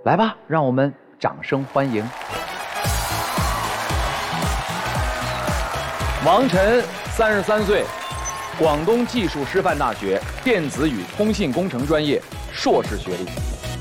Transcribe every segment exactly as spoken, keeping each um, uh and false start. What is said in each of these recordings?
来吧，让我们掌声欢迎王晨，三十三岁，广东技术师范大学电子与通信工程专业硕士学历。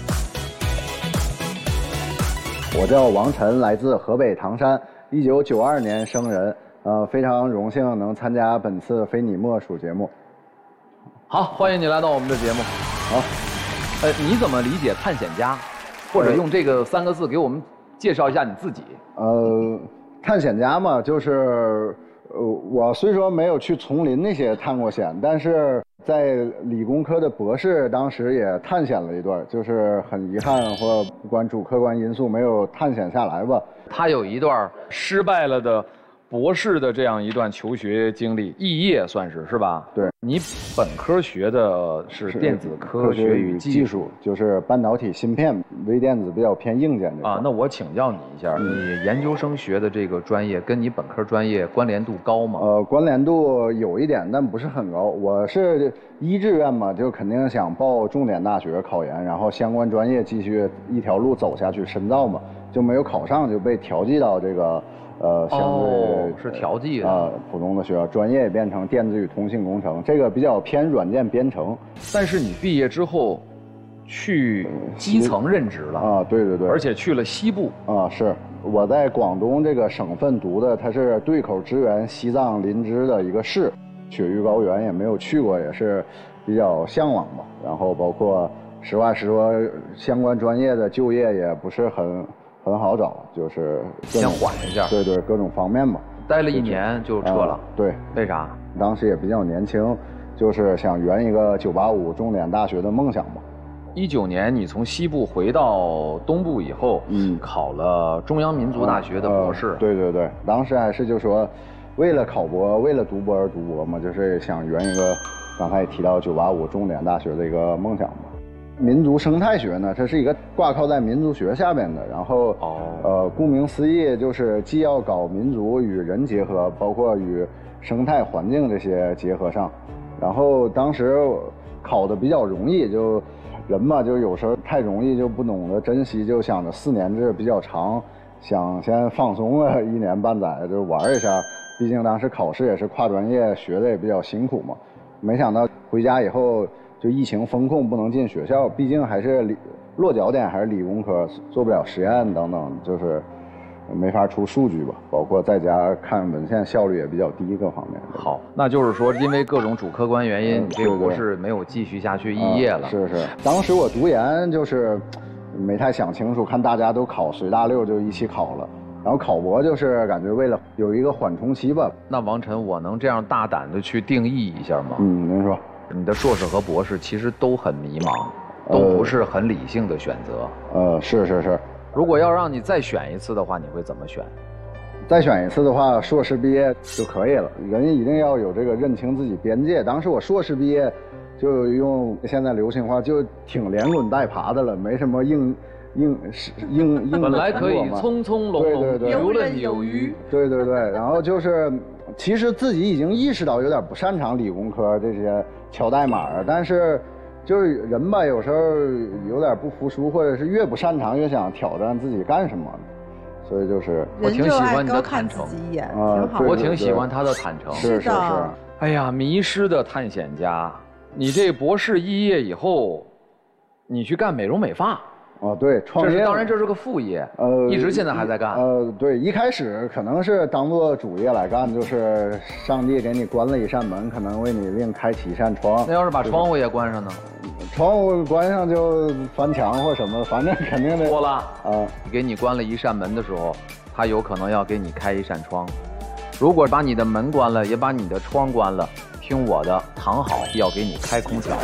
我叫王晨，来自河北唐山，一九九二年生人，呃，非常荣幸能参加本次非你莫属节目。 好，欢迎你来到我们的节目。 好， 呃，你怎么理解探险家？或者用这个三个字给我们介绍一下你自己？ 呃，探险家嘛，就是呃，我虽说没有去丛林那些探过险，但是在理工科的博士当时也探险了一段，就是很遗憾或不管主客观因素没有探险下来吧。 他有一段失败了的博士的这样一段求学经历，肄业算是是吧？ 对， 你本科学的是电子科学与技术， 就是半导体芯片、微电子比较偏硬件的啊。那我请教你一下，嗯、你研究生学的这个专业跟你本科专业关联度高吗？ 呃，关联度有一点，但不是很高。我是一志愿嘛，就肯定想报重点大学考研，然后相关专业继续一条路走下去深造嘛，就没有考上，就被调剂到这个。呃，相对、 哦、是调剂的啊、呃，普通的学校，专业也变成电子与通信工程，这个比较偏软件编程。 但是你毕业之后，去基层任职了啊，对对对， 而且去了西部啊，是我在广东这个省份读的，它是对口支援西藏林芝的一个市，雪域高原也没有去过，也是比较向往吧。然后包括实话实说，相关专业的就业也不是很。很好找，就是先缓一下， 对对，各种方面吧。 待了一年就撤了， 呃、对， 为啥？ 当时也比较年轻，就是想圆一个九八五重点大学的梦想吧。 一九年你从西部回到东部以后，嗯，考了中央民族大学的博士。 呃、对对对，当时还是就说，为了考博，为了读博而读博嘛，就是想圆一个刚才也提到九八五重点大学的一个梦想吧。民族生态学呢，它是一个挂靠在民族学下边的，然后，哦、呃，顾名思义，就是既要搞民族与人结合，包括与生态环境这些结合上。然后当时考的比较容易，就人嘛，就有时候太容易就不懂得珍惜，就想着四年制比较长，想先放松了一年半载就玩一下。毕竟当时考试也是跨专业，学的也比较辛苦嘛。没想到回家以后。就疫情封控不能进学校，毕竟还是理落脚点还是理工科，做不了实验等等，就是没法出数据吧。包括在家看文献效率也比较低，各方面。 好，那就是说因为各种主客观原因，嗯、你这个博士没有继续下去肄业了。 嗯、是是，当时我读研就是没太想清楚，看大家都考随大溜就一起考了。然后考博就是感觉为了有一个缓冲期吧。 那王晨，我能这样大胆的去定义一下吗？ 嗯，您说。 你的硕士和博士其实都很迷茫，都不是很理性的选择。 呃，是是是。 如果要让你再选一次的话，你会怎么选？ 再选一次的话，硕士毕业就可以了。人一定要有这个认清自己边界。当时我硕士毕业，就用现在流行话，就挺连滚带爬的了，没什么硬硬硬硬。 本来可以匆匆龙龙，游刃有余。 对对对，然后就是。其实自己已经意识到有点不擅长理工科这些敲代码，但是就是人吧，有时候有点不服输，或者是越不擅长越想挑战自己干什么，所以就是我挺喜欢你的坦诚啊， 我挺喜欢他的坦诚。 是是是。 哎呀，迷失的探险家，你这博士肄业以后，你去干美容美发。 哦，对，创业， 当然这是个副业，呃，一直现在还在干。 呃，对，一开始可能是当做主业来干，就是上帝给你关了一扇门，可能为你另开启一扇窗。 那要是把窗户也关上呢？ 窗户关上就翻墙或什么，反正肯定的。 多了啊，给你关了一扇门的时候，他有可能要给你开一扇窗。如果把你的门关了，也把你的窗关了，听我的，躺好，要给你开空调。